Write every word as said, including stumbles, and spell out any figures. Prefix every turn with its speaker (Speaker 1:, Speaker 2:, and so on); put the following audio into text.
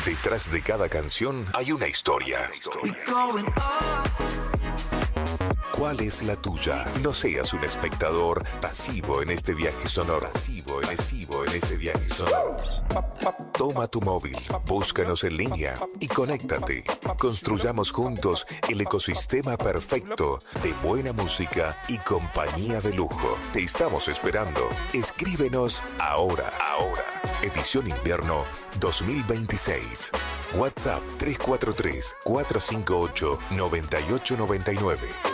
Speaker 1: Detrás de cada canción hay una historia. ¿Cuál es la tuya? No seas un espectador pasivo en este viaje sonoro. Pasivo, pasivo en este viaje sonoro. Toma tu móvil, búscanos en línea y conéctate. Construyamos juntos el ecosistema perfecto de buena música y compañía de lujo. Te estamos esperando. Escríbenos ahora. Ahora. Edición Invierno dos mil veintiséis. WhatsApp tres cuatro tres, cuatro cinco ocho, nueve ocho nueve nueve.